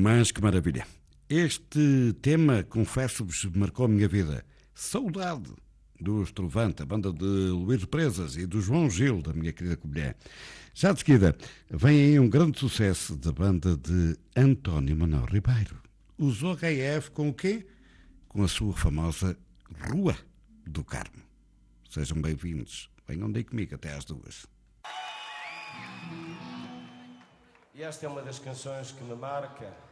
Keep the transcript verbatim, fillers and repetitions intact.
Mas que maravilha. Este tema, confesso-vos, marcou a minha vida. Saudade dos Trovante, a banda de Luís Presas e do João Gil, da minha querida Covilhã. Já de seguida, vem aí um grande sucesso da banda de António Manuel Ribeiro. Os O H F com o quê? Com a sua famosa Rua do Carmo. Sejam bem-vindos. Venham daí comigo até às duas. E esta é uma das canções que me marca